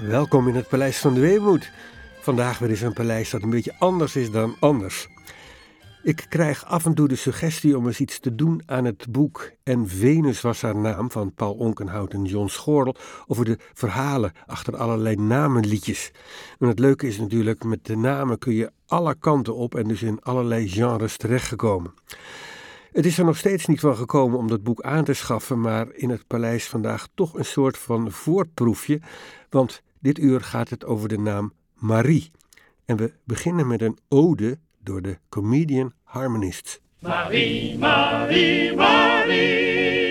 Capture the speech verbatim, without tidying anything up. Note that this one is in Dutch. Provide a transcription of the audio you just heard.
Welkom in het Paleis van de Weemoed. Vandaag weer eens een paleis dat een beetje anders is dan anders. Ik krijg af en toe de suggestie om eens iets te doen aan het boek En Venus was haar naam van Paul Onkenhout en John Schorl over de verhalen achter allerlei namenliedjes. En het leuke is natuurlijk, met de namen kun je alle kanten op en dus in allerlei genres terechtgekomen. Het is er nog steeds niet van gekomen om dat boek aan te schaffen, maar in het paleis vandaag toch een soort van voorproefje, want dit uur gaat het over de naam Marie. En we beginnen met een ode door de Comedian Harmonists. Marie, Marie, Marie,